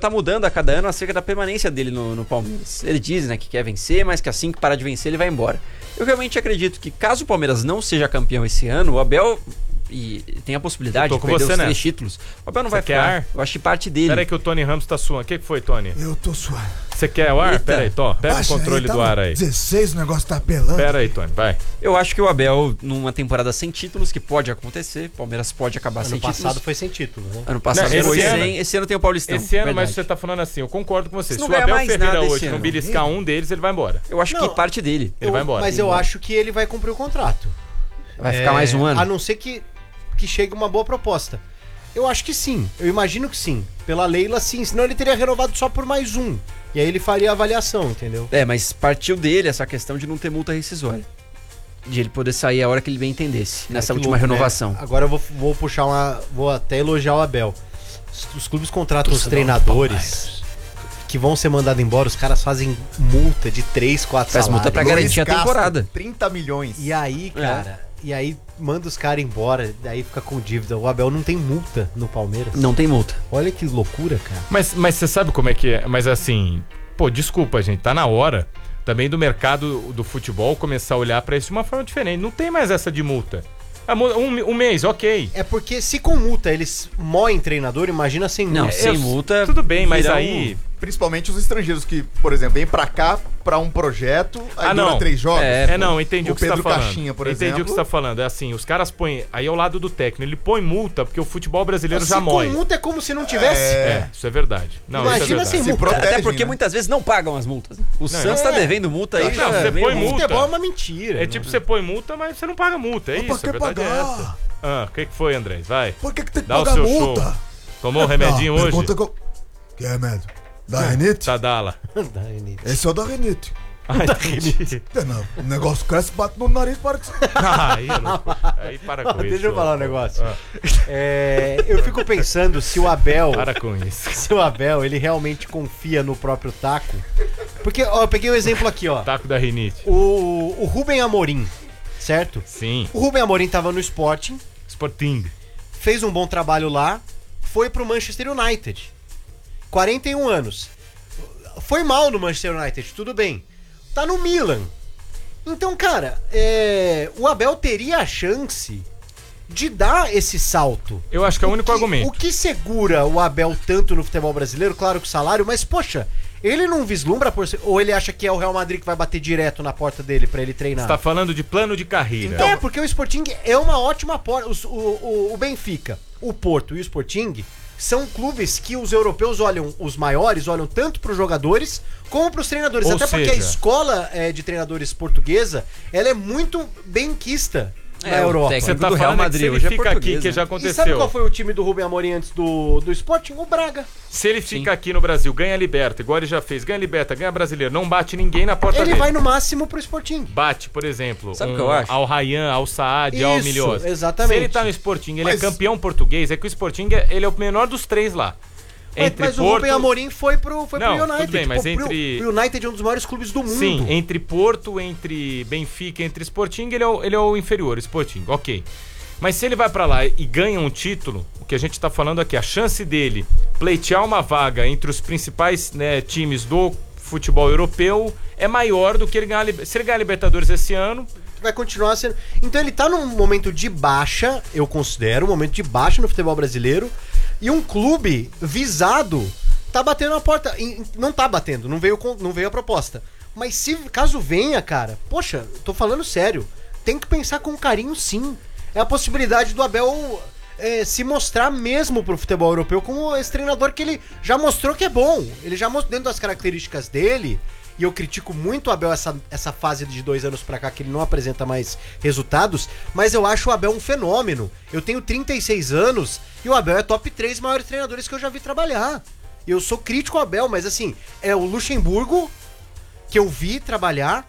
tá mudando a cada ano acerca da permanência dele no Palmeiras. Ele diz, né, que quer vencer, mas que assim que parar de vencer ele vai embora. Eu realmente acredito que caso o Palmeiras não seja campeão esse ano, o Abel tem a possibilidade de perder os 3 títulos. O Abel não vai ficar. Eu acho que parte dele. Pera aí que o Tony Ramos tá suando. O que foi, Tony? Eu tô suando. Você quer o ar? Eita. Pera aí, Tó. Pega o controle do ar aí. 16, o negócio tá apelando. Pera aí, Tony, vai. Eu acho que o Abel, numa temporada sem títulos, que pode acontecer, o Palmeiras pode acabar sem títulos. Ano passado foi sem títulos, né? Ano passado foi sem. Esse ano tem o Paulistão. Esse ano, verdade. mas você tá falando assim, eu concordo com você. Se não o ganhar Abel mais Ferreira nada esse hoje não ano. beliscar um deles, ele vai embora. Eu acho que parte dele. Ele vai embora. Mas eu acho que ele vai cumprir o contrato. Vai ficar mais um ano. A não ser que chegue uma boa proposta. Eu acho que sim. Eu imagino que sim. Pela Leila, sim. Senão ele teria renovado só por mais um. E aí ele faria a avaliação, entendeu? Mas partiu dele essa questão de não ter multa rescisória. De ele poder sair a hora que ele bem entendesse. Nessa última louco, renovação. Né? Agora eu vou puxar vou até elogiar o Abel. Os clubes contratam os treinadores que vão ser mandados embora, os caras fazem multa de 3, 4 Faz salários. multa pra garantir a temporada. 30 milhões. E aí, cara, manda os caras embora, daí fica com dívida. O Abel não tem multa no Palmeiras. Não tem multa. Olha que loucura, cara. Mas você sabe como é que é? Mas assim, desculpa, gente, tá na hora também do mercado do futebol começar a olhar pra isso de uma forma diferente. Não tem mais essa de multa. Um mês, ok. É porque se com multa eles moem treinador, imagina sem multa. Não, sem multa. Tudo bem, mas aí... Principalmente os estrangeiros que, por exemplo, vêm pra cá pra um projeto, aí dura 3 jogos. Não, entendi o que você tá falando. Caixinha, por entendi exemplo. o que você tá falando. É assim, os caras põem... Aí é o lado do técnico. Ele põe multa porque o futebol brasileiro já mói. Se com multa é como se não tivesse. Isso é verdade. Não, Imagina isso é verdade. sem multa. protegem, Até porque né? muitas vezes não pagam as multas. O Santos tá devendo multa aí. Não, você põe multa. Futebol é uma mentira. É tipo, você põe multa, mas você não paga multa. É Mas isso, pra a que verdade é pagar? essa. O que foi, Andrés? Vai. Por que tem que Dá o pagar seu multa? show. Tomou o remedinho hoje? Pergunta que remédio? Da Renite? Tadala. Esse é o da Renite. Ai, entendi. Não, o negócio cresce, bate no nariz, para que... Aí para com isso. Deixa eu falar um negócio. Eu fico pensando se o Abel... Para com isso. Se o Abel, ele realmente confia no próprio Taco. Porque, eu peguei um exemplo aqui, Taco da rinite. O Rubem Amorim, certo? Sim. O Rubem Amorim tava no Sporting, fez um bom trabalho lá, foi pro Manchester United. 41 anos. Foi mal no Manchester United, tudo bem. Tá no Milan. Então, cara, o Abel teria a chance de dar esse salto. Eu acho que é o único argumento. O que segura o Abel tanto no futebol brasileiro? Claro que o salário, mas, poxa, ele não vislumbra ou ele acha que é o Real Madrid que vai bater direto na porta dele pra ele treinar? Você tá falando de plano de carreira. Porque o Sporting é uma ótima porta. O Benfica, o Porto e o Sporting são clubes que os europeus olham, os maiores olham tanto pros jogadores como pros treinadores. Até porque a escola de treinadores portuguesa, ela é muito benquista na Europa. Você tá do falando Real Madrid, que se hoje ele é fica aqui, português, que né? já E aconteceu. sabe qual foi o time do Rubem Amorim antes do Sporting? O Braga. Se ele fica aqui no Brasil, ganha a Liberta, igual ele já fez, ganha a Liberta, ganha Brasileiro, não bate ninguém na porta Ele dele. vai no máximo pro Sporting. Bate, por exemplo, Sabe o que eu acho? Al Rayyan, Al Saad, Al Milhosa. Exatamente. Se ele tá no Sporting, ele é campeão português, é que o Sporting ele é o menor dos 3 lá. Mas o Rubem Amorim foi pro United. Tudo bem, mas entre... O United é um dos maiores clubes do mundo. Sim, entre Porto, entre Benfica, entre Sporting, ele é o inferior, Sporting, ok. Mas se ele vai pra lá e ganha um título, o que a gente tá falando aqui, a chance dele pleitear uma vaga entre os principais times do futebol europeu é maior do que ele ganhar. Se ele ganhar a Libertadores esse ano, vai continuar sendo... Então ele tá num momento de baixa, eu considero, um momento de baixa no futebol brasileiro, e um clube visado tá batendo a porta. Não tá batendo, não veio a proposta. Mas caso venha, cara, poxa, tô falando sério, tem que pensar com carinho sim. É a possibilidade do Abel se mostrar mesmo pro futebol europeu como esse treinador que ele já mostrou que é bom. Ele já mostrou dentro das características dele. E eu critico muito o Abel essa fase de 2 anos pra cá, que ele não apresenta mais resultados, mas eu acho o Abel um fenômeno. Eu tenho 36 anos e o Abel é top 3 maiores treinadores que eu já vi trabalhar. Eu sou crítico ao Abel, mas assim, é o Luxemburgo que eu vi trabalhar,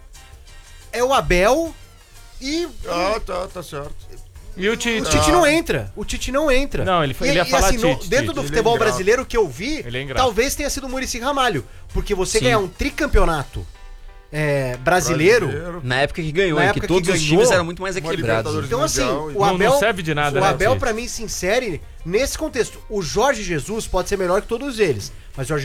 é o Abel e... tá certo. E o Tite? O Tite não entra. O Tite não entra. Não, ele ia falar assim, Tite. dentro do futebol brasileiro que eu vi, ingrato. talvez tenha sido o Muricy Ramalho. Porque você ganhar um tricampeonato brasileiro... Na época que ganhou, que todos os times eram muito mais equilibrados. Então assim, o Abel... Não serve de nada, o Abel Tite? pra mim se insere nesse contexto. O Jorge Jesus pode ser melhor que todos eles, mas o Jorge